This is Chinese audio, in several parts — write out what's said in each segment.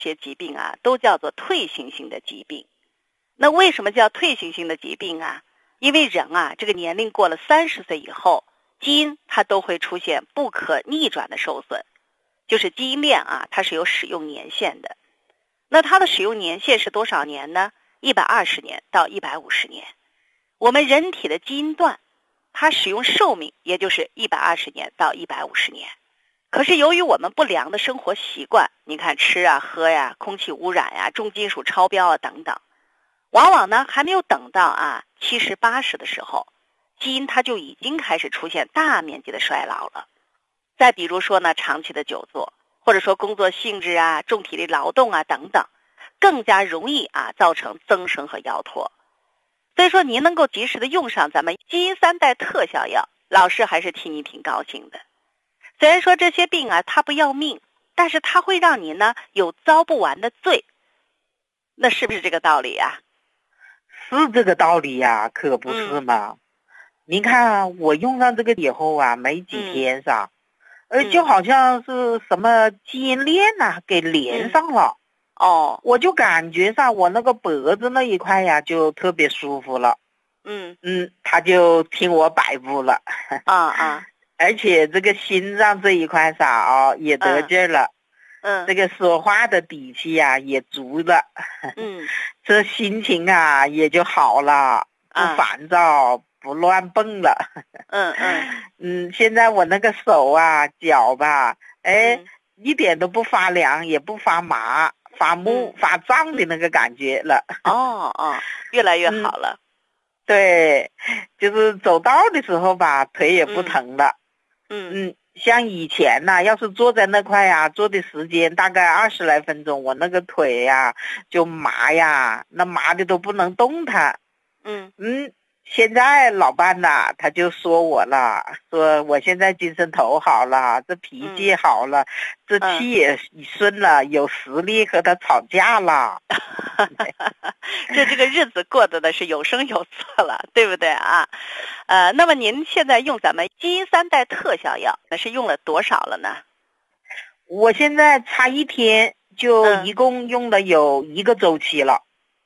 这些疾病啊，都叫做退行性的疾病。那为什么叫退行性的疾病啊？因为人啊，这个年龄过了30岁以后，基因它都会出现不可逆转的受损，就是基因链啊，它是有使用年限的。那它的使用年限是多少年呢？120年到150年。我们人体的基因段，它使用寿命也就是120年到150年。可是由于我们不良的生活习惯，你看吃啊喝呀、空气污染呀、重金属超标啊等等，往往呢还没有等到70、80的时候，基因它就已经开始出现大面积的衰老了。再比如说呢，长期的久坐，或者说工作性质啊、重体力劳动啊等等，更加容易造成增生和腰脱。所以说您能够及时的用上咱们基因3代特效药，老师还是替你挺高兴的。虽然说这些病它不要命，但是它会让你呢有遭不完的罪，那是不是这个道理啊？ 是这个道理呀，可不是嘛。您看我用上这个以后啊，没几天就好像是什么基因链给连上了。我就感觉我那个脖子那一块呀就特别舒服了。他就听我摆布了。而且这个心脏这一块也得劲儿了。这个说话的底气也足了。这心情也就好了，不烦躁，不乱蹦了。现在我那个手脚一点都不发凉，也不发麻、发木、发胀的那个感觉了。 越来越好了。 对，就是走道的时候腿也不疼了。像以前要是坐在那块坐的时间大概20来分钟，我那个腿就麻那麻的都不能动弹。现在老伴他就说我了，说我现在精神头好了，这脾气好了，这气也顺了，有实力和他吵架了。 这个日子过得的是有声有色了，对不对啊？那么您现在用咱们基因3代特效药，那是用了多少了呢？ 我现在差1天就一共用了有1个周期了。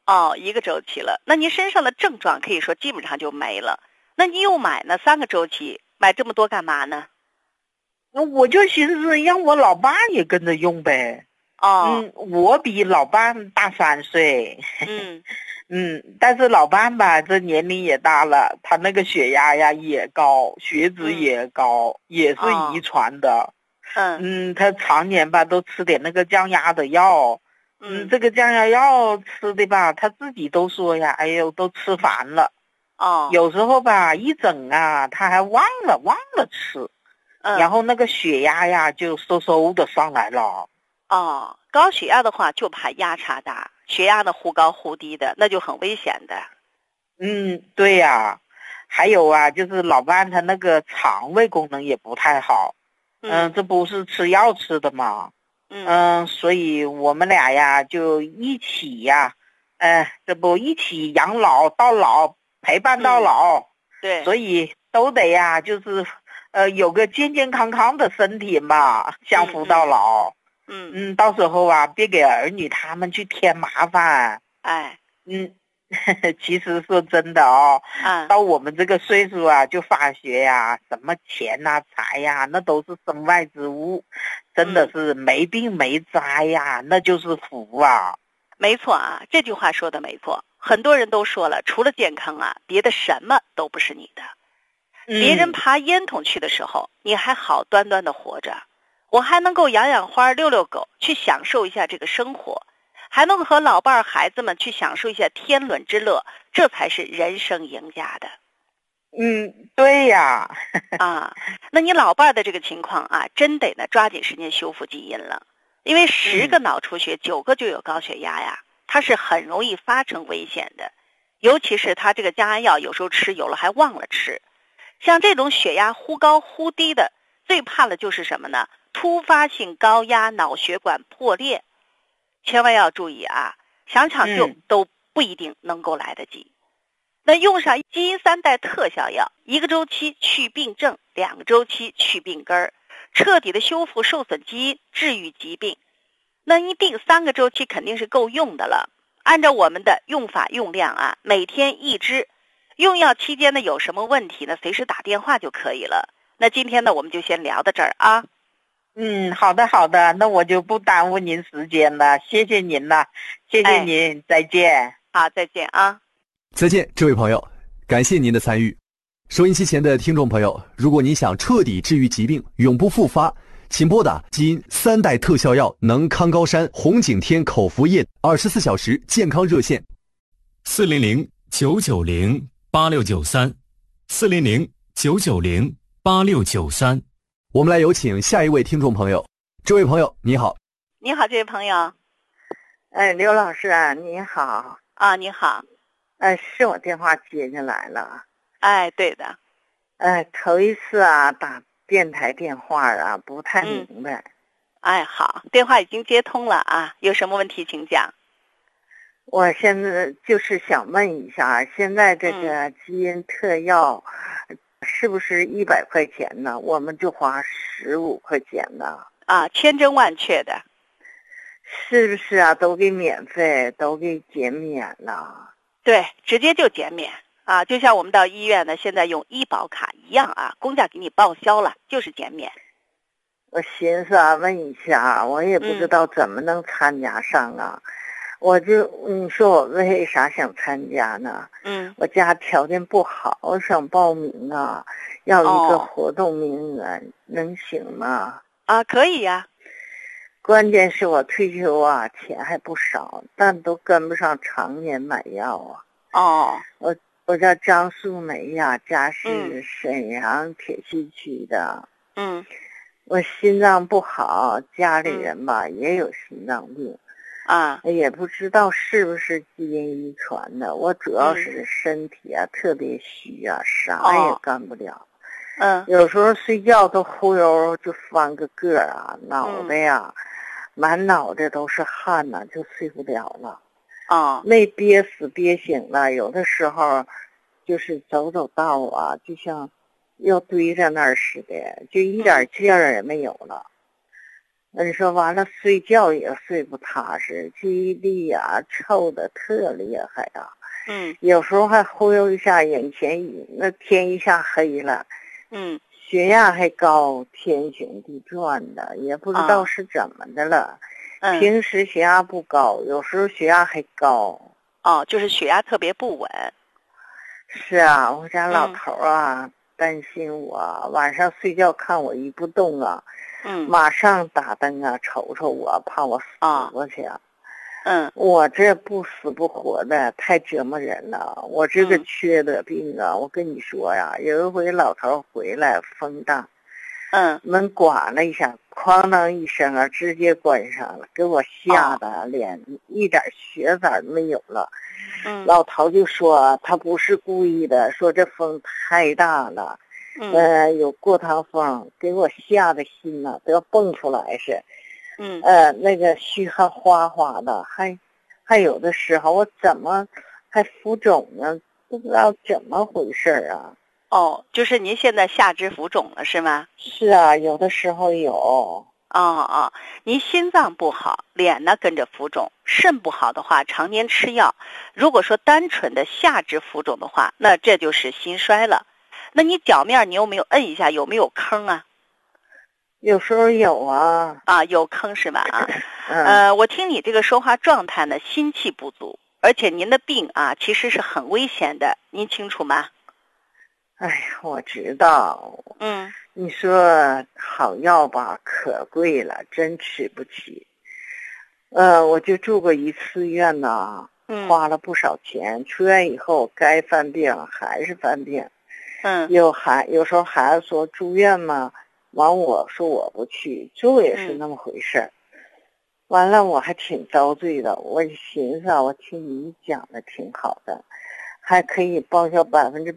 1个周期了。那您身上的症状可以说基本上就没了。那你又买呢3个周期，买这么多干嘛呢？ 我就寻思让我老伴也跟着用呗。我比老伴大3岁。但是老伴这年龄也大了，他那个血压也高，血脂也高，也是遗传的。他常年都吃点那个降压的药。这个降压药吃的他自己都说哎呦都吃烦了。有时候一整他还忘了吃。然后那个血压就嗖的上来了。 高血压的话就怕压差大，血压呢忽高忽低的，那就很危险的。 对呀。还有就是老伴他那个肠胃功能也不太好。这不是吃药吃的吗？所以我们俩就一起这不一起养老到老，陪伴到老。 对。 所以都得就是有个健健康康的身体嘛，相扶到老。到时候别给儿女他们去添麻烦。其实说真的到我们这个岁数就发觉什么钱财那都是身外之物，真的是没病没灾那就是福啊。 没错这句话说的没错。很多人都说了，除了健康别的什么都不是你的。别人爬烟筒去的时候，你还好端端的活着，我还能够养养花、遛遛狗，去享受一下这个生活，还能够和老伴孩子们去享受一下天伦之乐，这才是人生赢家的。 对呀。 那你老伴的这个情况真得呢抓紧时间修复基因了。因为10个脑出血9个就有高血压它是很容易发生危险的。尤其是他这个降压药有时候吃有了还忘了吃。像这种血压忽高忽低的，最怕的就是什么呢？突发性高压脑血管破裂。千万要注意想抢救都不一定能够来得及。那用上基因3代特效药，1个周期去病症，2个周期去病根儿，彻底的修复受损基因，治愈疾病。 那一定3个周期肯定是够用的了。按照我们的用法用量啊，每天1支。用药期间呢有什么问题呢？随时打电话就可以了。那今天呢我们就先聊到这儿啊。 好的好的，那我就不耽误您时间了，谢谢您了，谢谢您，再见。 好，再见啊。 再见，这位朋友，感谢您的参与。收音机前的听众朋友，如果您想彻底治愈疾病，永不复发，请拨打基因3代特效药能康高山红景天口服液24小时健康热线 400-990-8693，400-990-8693。 我们来有请下一位听众朋友。这位朋友你好。 你好，这位朋友。 刘老师啊，你好。 啊，你好。 是我电话接进来了。 对的。 头一次啊打电台电话啊，不太明白。 好，电话已经接通了啊，有什么问题请讲。 我现在就是想问一下，现在这个基因特药是不是100块钱呢？我们就花15块钱呢？ 千真万确的。 是不是啊？都给免费，都给减免了。 对，直接就减免啊，就像我们到医院呢，现在用医保卡一样啊，公家给你报销了，就是减免。 我寻思啊，问一下，我也不知道怎么能参加上啊。你说我为啥想参加呢？我家条件不好，我想报名啊，要一个活动名额，能行吗？ 可以呀。 关键是我退休啊，钱还不少，但都跟不上常年买药啊。我叫张素梅呀，家是沈阳铁西区的。我心脏不好，家里人吧也有心脏病。也不知道是不是基因遗传的。我主要是身体啊特别虚啊，啥也干不了。有时候睡觉都忽悠就翻个个啊，脑袋呀满脑袋都是汗呐，就睡不了了。没憋死憋醒了，有的时候就是走道啊，就像要堆在那儿似的，就一点劲儿也没有了。你说完了，睡觉也睡不踏实，记忆力呀臭的特厉害呀。有时候还忽悠一下眼前那天一下黑了。血压还高，天旋地转的，也不知道是怎么的了。平时血压不高，有时候血压还高。 就是血压特别不稳。 是啊，我家老头啊担心我，晚上睡觉看我一不动啊。马上打灯啊，瞅瞅我，怕我死过去啊。我这不死不活的，太折磨人了。我这个缺德病啊，我跟你说呀，有一回老头回来，风大，门关了一下，哐当一声啊，直接关上了，给我吓得脸一点血色都没有了。老头就说他不是故意的，说这风太大了。有过堂风，给我吓得心呐都要蹦出来似。那个虚汗哗哗的，还有的时候我怎么还浮肿呢？不知道怎么回事啊。 就是您现在下肢浮肿了是吗？ 是啊，有的时候有。 您心脏不好，脸呢跟着浮肿，肾不好的话，常年吃药。如果说单纯的下肢浮肿的话，那这就是心衰了。那你脚面你有没有摁一下，有没有坑啊？ 有时候有啊。 有坑是吧？我听你这个说话状态呢，心气不足，而且您的病啊其实是很危险的，您清楚吗？ 我知道。你说好药吧，可贵了，真吃不起。我就住过一次院呢，花了不少钱。出院以后该犯病还是犯病。有时候孩子说住院嘛，完我说我不去，住也是那么回事。完了我还挺遭罪的，我寻思我听你讲的挺好的，还可以报销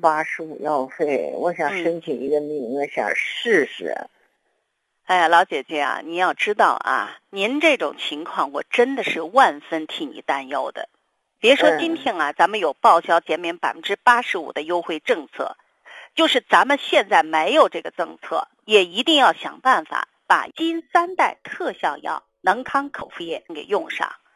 85%药费，我想申请一个名额，想试试。 老姐姐啊，你要知道啊，您这种情况我真的是万分替你担忧的。别说今天啊，咱们有报销减免85%的优惠政策，就是咱们现在没有这个政策，也一定要想办法把基因3代特效药能康口服液给用上。